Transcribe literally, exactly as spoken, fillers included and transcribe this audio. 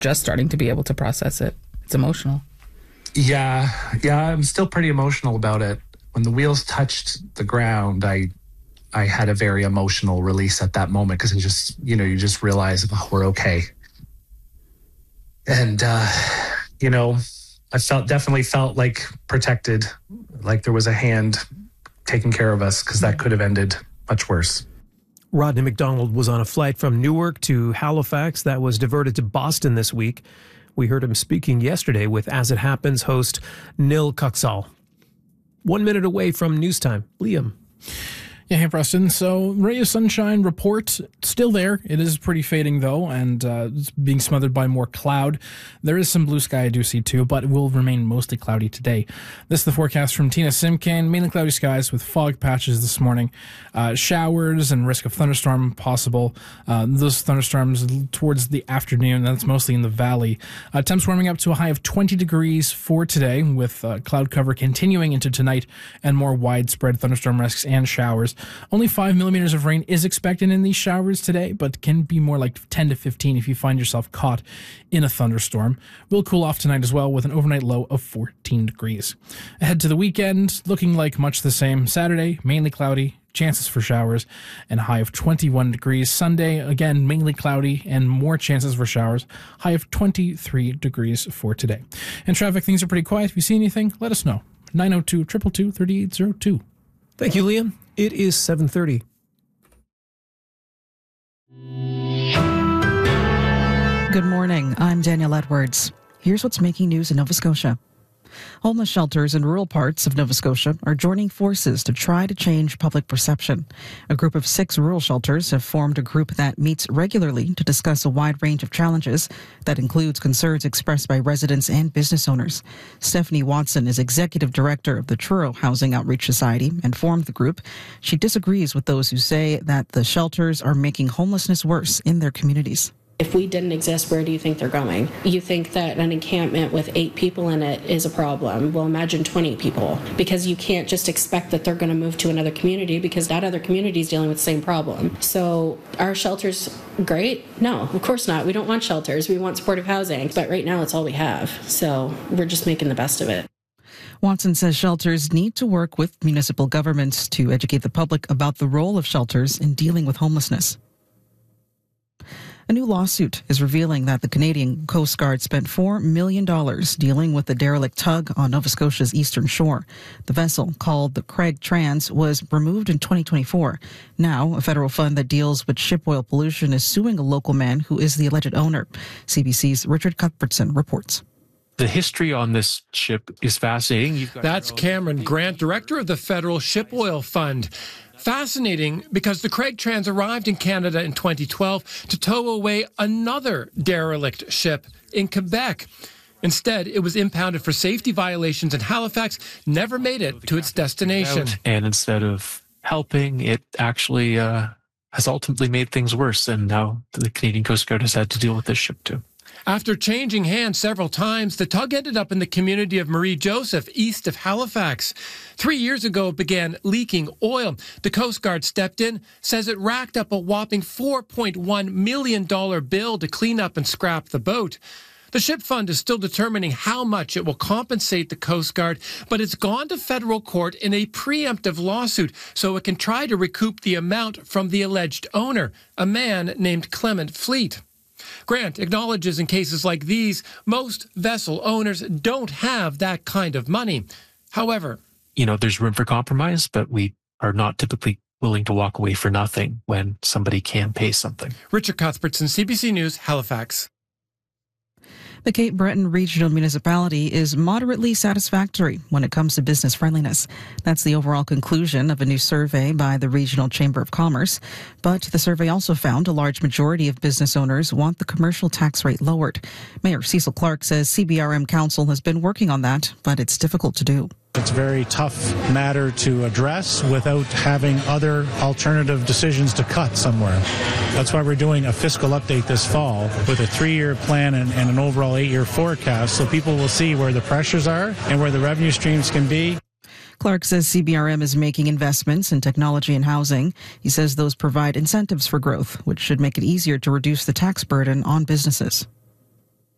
just starting to be able to process it. It's emotional. Yeah, yeah, I'm still pretty emotional about it. When the wheels touched the ground, I I had a very emotional release at that moment because it just, you know, you just realize, oh, we're okay. And, uh, you know, I felt definitely felt like protected, like there was a hand taking care of us, because that could have ended much worse. Rodney McDonald was on a flight from Newark to Halifax that was diverted to Boston this week. We heard him speaking yesterday with As It Happens host Nil Kaksal. One minute away from news time. Liam. Yeah, hey, Preston. So, ray of sunshine report still there. It is pretty fading, though, and uh, it's being smothered by more cloud. There is some blue sky I do see, too, but it will remain mostly cloudy today. This is the forecast from Tina Simkin. Mainly cloudy skies with fog patches this morning. Uh, showers and risk of thunderstorm possible. Uh, those thunderstorms towards the afternoon. That's mostly in the valley. Uh, temps warming up to a high of twenty degrees for today, with uh, cloud cover continuing into tonight and more widespread thunderstorm risks and showers. Only five millimeters of rain is expected in these showers today, but can be more like ten to fifteen if you find yourself caught in a thunderstorm. Will cool off tonight as well with an overnight low of fourteen degrees. Ahead to the weekend, looking like much the same. Saturday, mainly cloudy, chances for showers, and a high of twenty-one degrees. Sunday, again, mainly cloudy and more chances for showers. High of twenty-three degrees for today. In traffic, things are pretty quiet. If you see anything, let us know. nine oh two, two two two, three eight oh two. Thank you, Liam. It is seven thirty. Good morning. I'm Danielle Edwards. Here's what's making news in Nova Scotia. Homeless shelters in rural parts of Nova Scotia are joining forces to try to change public perception. A group of six rural shelters have formed a group that meets regularly to discuss a wide range of challenges that includes concerns expressed by residents and business owners. Stephanie Watson is executive director of the Truro Housing Outreach Society and formed the group. She disagrees with those who say that the shelters are making homelessness worse in their communities. If we didn't exist, where do you think they're going? You think that an encampment with eight people in it is a problem. Well, imagine twenty people, because you can't just expect that they're going to move to another community because that other community is dealing with the same problem. So are shelters great? No, of course not. We don't want shelters. We want supportive housing. But right now, it's all we have. So we're just making the best of it. Watson says shelters need to work with municipal governments to educate the public about the role of shelters in dealing with homelessness. A new lawsuit is revealing that the Canadian Coast Guard spent four million dollars dealing with the derelict tug on Nova Scotia's eastern shore. The vessel, called the Craig Trans, was removed in twenty twenty-four. Now, a federal fund that deals with ship oil pollution is suing a local man who is the alleged owner. C B C's Richard Cuthbertson reports. The history on this ship is fascinating. You've got That's Cameron Grant, director of the Federal Ship Oil Fund. Fascinating because the Craig Trans arrived in Canada in twenty twelve to tow away another derelict ship in Quebec. Instead, it was impounded for safety violations in Halifax, never made it to its destination. And instead of helping, it actually uh, has ultimately made things worse, and now the Canadian Coast Guard has had to deal with this ship too. After changing hands several times, the tug ended up in the community of Marie Joseph, east of Halifax. Three years ago, it began leaking oil. The Coast Guard stepped in, says it racked up a whopping four point one million dollars bill to clean up and scrap the boat. The Ship Fund is still determining how much it will compensate the Coast Guard, but it's gone to federal court in a preemptive lawsuit so it can try to recoup the amount from the alleged owner, a man named Clement Fleet. Grant acknowledges in cases like these, most vessel owners don't have that kind of money. However, you know, there's room for compromise, but we are not typically willing to walk away for nothing when somebody can pay something. Richard Cuthbertson, C B C News, Halifax. The Cape Breton Regional Municipality is moderately satisfactory when it comes to business friendliness. That's the overall conclusion of a new survey by the Regional Chamber of Commerce. But the survey also found a large majority of business owners want the commercial tax rate lowered. Mayor Cecil Clark says C B R M Council has been working on that, but it's difficult to do. It's a very tough matter to address without having other alternative decisions to cut somewhere. That's why we're doing a fiscal update this fall with a three-year plan and, and an overall eight-year forecast so people will see where the pressures are and where the revenue streams can be. Clark says C B R M is making investments in technology and housing. He says those provide incentives for growth, which should make it easier to reduce the tax burden on businesses.